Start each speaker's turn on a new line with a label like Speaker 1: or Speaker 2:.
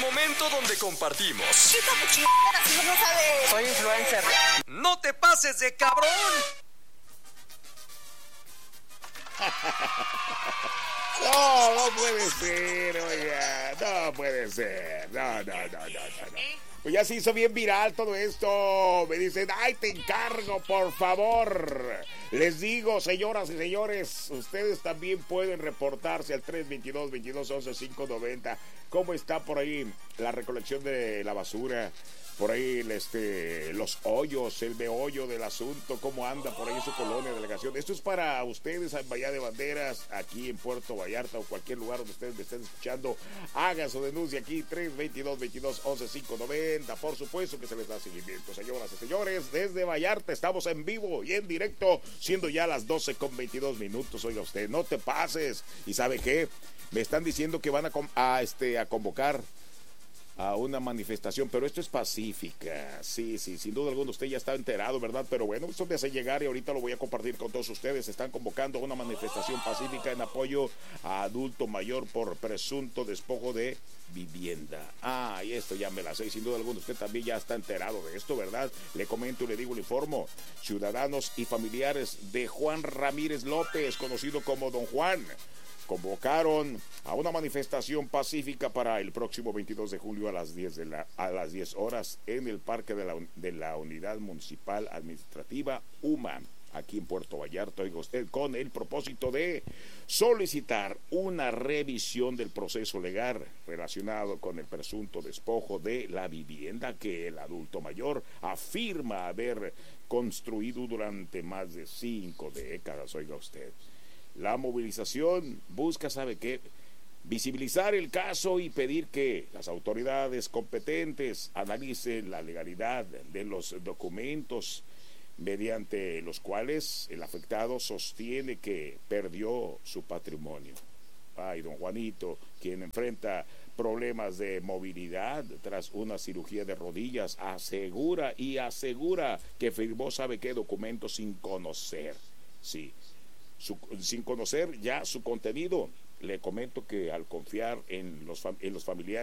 Speaker 1: momento donde compartimos.
Speaker 2: Chica, chingada, si no sabe.
Speaker 3: Soy influencer.
Speaker 1: ¡No te pases de cabrón!
Speaker 4: No puede ser, oiga, no puede ser, no. Pues ya se hizo bien viral todo esto. Me dicen, ay, te encargo, por favor. Les digo, señoras y señores, ustedes también pueden reportarse al 322-2211-590. ¿Cómo está por ahí la recolección de la basura? Por ahí los hoyos, el meollo del asunto, cómo anda por ahí su colonia, delegación. Esto es para ustedes en Bahía de Banderas, aquí en Puerto Vallarta o cualquier lugar donde ustedes me estén escuchando. Hagan su denuncia aquí, 322-2211-590. Por supuesto que se les da seguimiento, señoras y señores. Desde Vallarta estamos en vivo y en directo, siendo ya las 12:22. Oiga usted, no te pases. ¿Y sabe qué? Me están diciendo que van a convocar a una manifestación, pero esto es pacífica. Sí, sin duda alguna usted ya está enterado, ¿verdad? Pero bueno, esto me hace llegar y ahorita lo voy a compartir con todos ustedes. Están convocando a una manifestación pacífica en apoyo a adulto mayor por presunto despojo de vivienda. Y esto ya me la sé, sin duda alguna usted también ya está enterado de esto, ¿verdad? Le comento y le digo, le informo. Ciudadanos y familiares de Juan Ramírez López, conocido como Don Juan, convocaron a una manifestación pacífica para el próximo 22 de julio a las 10 horas en el Parque de la Unidad Municipal Administrativa UMA, aquí en Puerto Vallarta, oiga usted, con el propósito de solicitar una revisión del proceso legal relacionado con el presunto despojo de la vivienda que el adulto mayor afirma haber construido durante más de 5 décadas, oiga usted. La movilización busca, ¿sabe qué? Visibilizar el caso y pedir que las autoridades competentes analicen la legalidad de los documentos mediante los cuales el afectado sostiene que perdió su patrimonio. Ay, don Juanito, quien enfrenta problemas de movilidad tras una cirugía de rodillas, asegura que firmó, ¿sabe qué? Documentos sin conocer. Sí. Sin conocer ya su contenido. Le comento que al confiar en los familiares